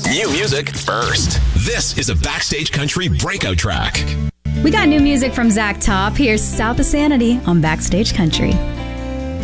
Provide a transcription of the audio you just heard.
New music first. This is a Backstage Country breakout track. We got new music from Zach Top. Here's South of Sanity on Backstage Country.